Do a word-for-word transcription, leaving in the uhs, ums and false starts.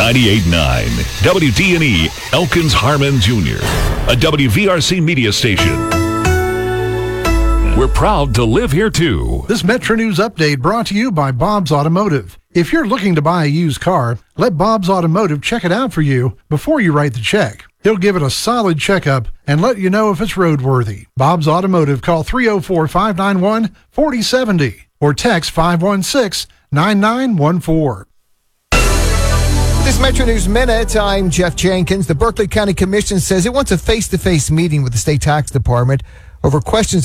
ninety-eight point nine W D N E Elkins Harmon Junior, a W V R C media station. We're proud to live here, too. This Metro News update brought to you by Bob's Automotive. If you're looking to buy a used car, let Bob's Automotive check it out for you before you write the check. He'll give it a solid checkup and let you know if it's roadworthy. Bob's Automotive, call three oh four, five nine one, four oh seven oh or text five one six, nine nine one four. This Metro News Minute, I'm Jeff Jenkins. The Berkeley County Commission says it wants a face-to-face meeting with the state tax department over questions